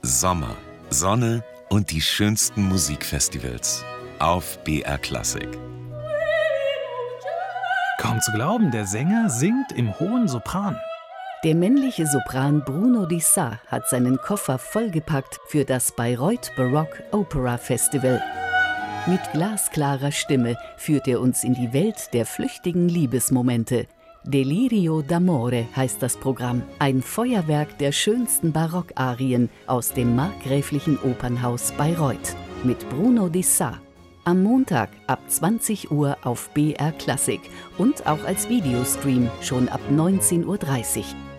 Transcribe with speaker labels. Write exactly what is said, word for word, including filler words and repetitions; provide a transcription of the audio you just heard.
Speaker 1: Sommer, Sonne und die schönsten Musikfestivals auf B R Klassik.
Speaker 2: Kaum zu glauben, der Sänger singt im hohen Sopran.
Speaker 3: Der männliche Sopran Bruno Di Sa hat seinen Koffer vollgepackt für das Bayreuth Baroque Opera Festival. Mit glasklarer Stimme führt er uns in die Welt der flüchtigen Liebesmomente. Delirio d'amore heißt das Programm, ein Feuerwerk der schönsten Barockarien aus dem markgräflichen Opernhaus Bayreuth mit Bruno Di Sa. Am Montag ab zwanzig Uhr auf B R Klassik und auch als Videostream schon ab neunzehn Uhr dreißig.